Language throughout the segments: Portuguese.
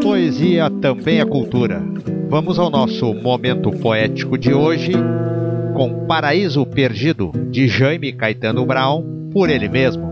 poesia também é cultura. Vamos ao nosso momento poético de hoje com Paraíso Perdido, de Jaime Caetano Brown, por ele mesmo.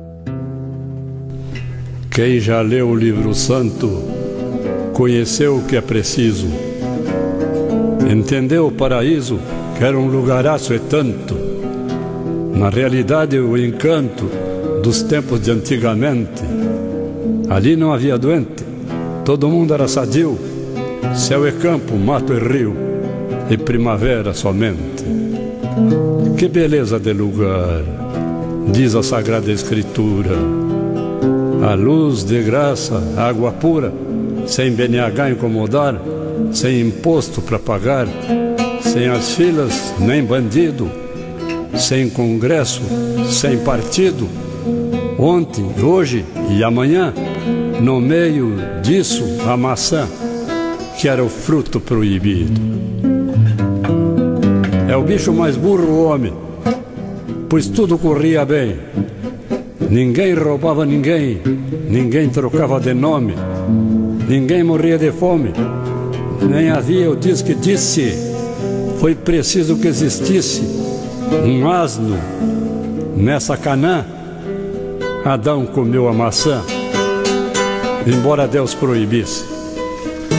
Quem já leu o livro santo conheceu o que é preciso. Entendeu o paraíso, que era um lugaraço e tanto. Na realidade, o encanto dos tempos de antigamente. Ali não havia doente, todo mundo era sadio. Céu e campo, mato e rio, e primavera somente. Que beleza de lugar, diz a Sagrada Escritura. A luz de graça, água pura, sem BNH incomodar, sem imposto para pagar, sem as filas nem bandido, sem congresso, sem partido. Ontem, hoje e amanhã, no meio disso a maçã, que era o fruto proibido. É o bicho mais burro o homem, pois tudo corria bem. Ninguém roubava ninguém, ninguém trocava de nome, ninguém morria de fome, nem havia o diz que disse. Foi preciso que existisse um asno nessa Canaã. Adão comeu a maçã, embora Deus proibisse.